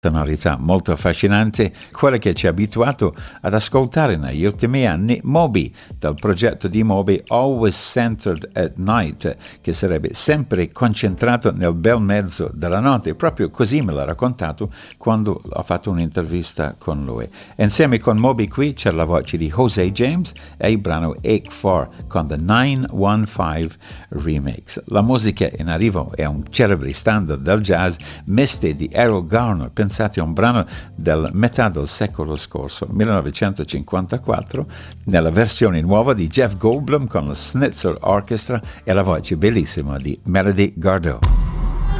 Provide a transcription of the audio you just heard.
sonorità molto affascinante, quella che ci ha abituato ad ascoltare negli ultimi anni Moby, dal progetto di Moby Always Centered at Night, che sarebbe sempre concentrato nel bel mezzo della notte. Proprio così me l'ha raccontato quando ho fatto un'intervista con lui. Insieme con Moby qui c'è la voce di Jose James e il brano Ache For con The 915 Remix. La musica in arrivo è un celebre standard del jazz, Misty di Errol Garner. Pensate a un brano del metà del secolo scorso, 1954, nella versione nuova di Jeff Goldblum con la Schnitzer Orchestra e la voce bellissima di Melody Gardot.